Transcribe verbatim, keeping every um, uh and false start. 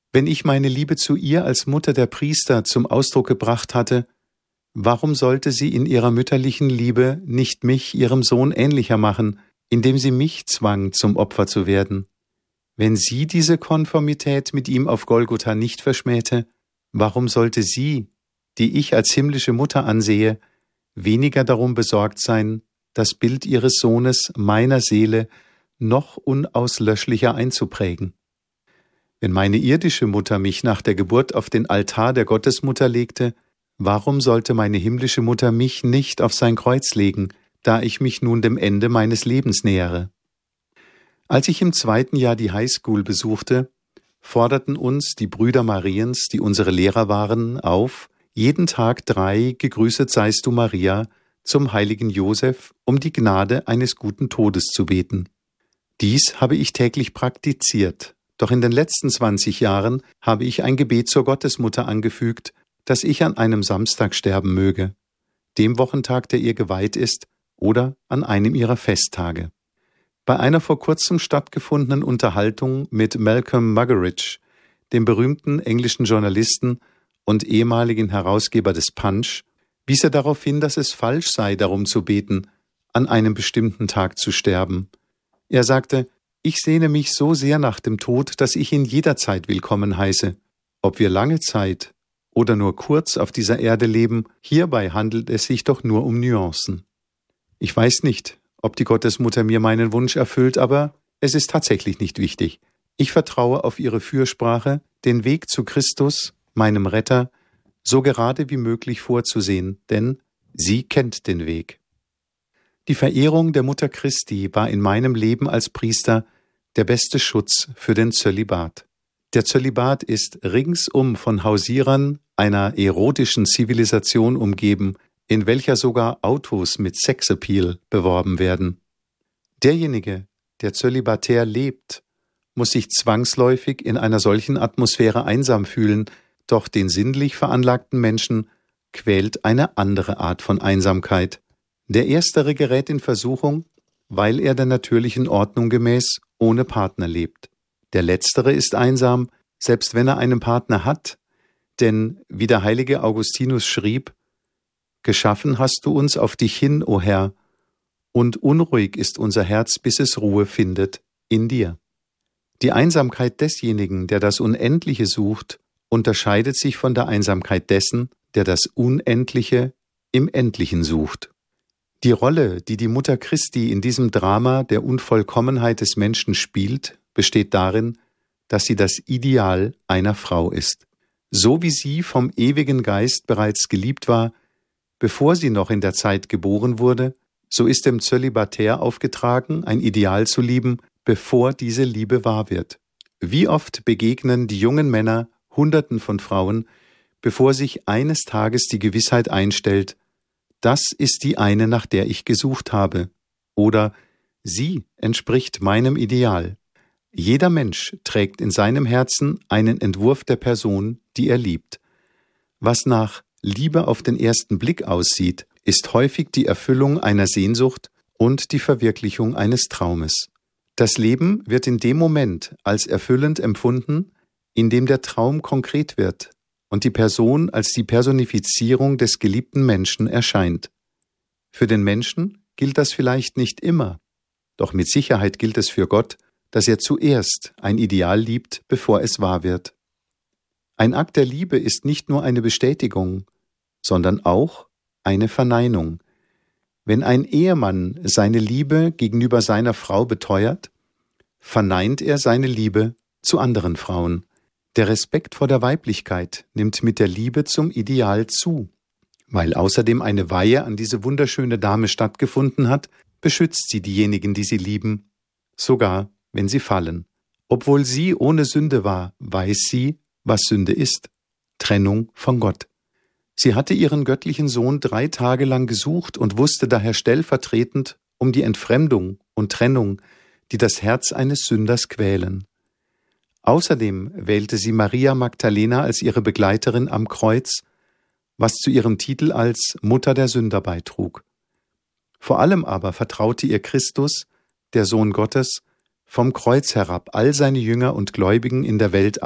Wenn ich meine Liebe zu ihr als Mutter der Priester zum Ausdruck gebracht hatte, warum sollte sie in ihrer mütterlichen Liebe nicht mich, ihrem Sohn, ähnlicher machen, indem sie mich zwang, zum Opfer zu werden? Wenn sie diese Konformität mit ihm auf Golgotha nicht verschmähte, warum sollte sie, die ich als himmlische Mutter ansehe, weniger darum besorgt sein, das Bild ihres Sohnes meiner Seele noch unauslöschlicher einzuprägen? Wenn meine irdische Mutter mich nach der Geburt auf den Altar der Gottesmutter legte, warum sollte meine himmlische Mutter mich nicht auf sein Kreuz legen, da ich mich nun dem Ende meines Lebens nähere? Als ich im zweiten Jahr die Highschool besuchte, forderten uns die Brüder Mariens, die unsere Lehrer waren, auf, jeden Tag drei Gegrüßet seist du Maria zum heiligen Josef, um die Gnade eines guten Todes zu beten. Dies habe ich täglich praktiziert, doch in den letzten zwanzig Jahren habe ich ein Gebet zur Gottesmutter angefügt, dass ich an einem Samstag sterben möge, dem Wochentag, der ihr geweiht ist, oder an einem ihrer Festtage. Bei einer vor kurzem stattgefundenen Unterhaltung mit Malcolm Muggeridge, dem berühmten englischen Journalisten und ehemaligen Herausgeber des Punch, wies er darauf hin, dass es falsch sei, darum zu beten, an einem bestimmten Tag zu sterben. Er sagte, ich sehne mich so sehr nach dem Tod, dass ich ihn jederzeit willkommen heiße. Ob wir lange Zeit oder nur kurz auf dieser Erde leben, hierbei handelt es sich doch nur um Nuancen. Ich weiß nicht, ob die Gottesmutter mir meinen Wunsch erfüllt, aber es ist tatsächlich nicht wichtig. Ich vertraue auf ihre Fürsprache, den Weg zu Christus, meinem Retter, so gerade wie möglich vorzusehen, denn sie kennt den Weg. Die Verehrung der Mutter Christi war in meinem Leben als Priester der beste Schutz für den Zölibat. Der Zölibat ist ringsum von Hausierern einer erotischen Zivilisation umgeben, in welcher sogar Autos mit Sexappeal beworben werden. Derjenige, der zölibatär lebt, muss sich zwangsläufig in einer solchen Atmosphäre einsam fühlen, doch den sinnlich veranlagten Menschen quält eine andere Art von Einsamkeit. Der Erstere gerät in Versuchung, weil er der natürlichen Ordnung gemäß ohne Partner lebt. Der Letztere ist einsam, selbst wenn er einen Partner hat, denn, wie der heilige Augustinus schrieb, geschaffen hast du uns auf dich hin, o Herr, und unruhig ist unser Herz, bis es Ruhe findet in dir. Die Einsamkeit desjenigen, der das Unendliche sucht, unterscheidet sich von der Einsamkeit dessen, der das Unendliche im Endlichen sucht. Die Rolle, die die Mutter Christi in diesem Drama der Unvollkommenheit des Menschen spielt, besteht darin, dass sie das Ideal einer Frau ist. So wie sie vom ewigen Geist bereits geliebt war, bevor sie noch in der Zeit geboren wurde, so ist dem Zölibatär aufgetragen, ein Ideal zu lieben, bevor diese Liebe wahr wird. Wie oft begegnen die jungen Männer Hunderten von Frauen, bevor sich eines Tages die Gewissheit einstellt, das ist die eine, nach der ich gesucht habe, oder sie entspricht meinem Ideal. Jeder Mensch trägt in seinem Herzen einen Entwurf der Person, die er liebt. Was nach Liebe auf den ersten Blick aussieht, ist häufig die Erfüllung einer Sehnsucht und die Verwirklichung eines Traumes. Das Leben wird in dem Moment als erfüllend empfunden, in dem der Traum konkret wird und die Person als die Personifizierung des geliebten Menschen erscheint. Für den Menschen gilt das vielleicht nicht immer, doch mit Sicherheit gilt es für Gott, dass er zuerst ein Ideal liebt, bevor es wahr wird. Ein Akt der Liebe ist nicht nur eine Bestätigung, sondern auch eine Verneinung. Wenn ein Ehemann seine Liebe gegenüber seiner Frau beteuert, verneint er seine Liebe zu anderen Frauen. Der Respekt vor der Weiblichkeit nimmt mit der Liebe zum Ideal zu. Weil außerdem eine Weihe an diese wunderschöne Dame stattgefunden hat, beschützt sie diejenigen, die sie lieben, sogar wenn sie fallen. Obwohl sie ohne Sünde war, weiß sie, was Sünde ist: Trennung von Gott. Sie hatte ihren göttlichen Sohn drei Tage lang gesucht und wusste daher stellvertretend um die Entfremdung und Trennung, die das Herz eines Sünders quälen. Außerdem wählte sie Maria Magdalena als ihre Begleiterin am Kreuz, was zu ihrem Titel als Mutter der Sünder beitrug. Vor allem aber vertraute ihr Christus, der Sohn Gottes, vom Kreuz herab all seine Jünger und Gläubigen in der Welt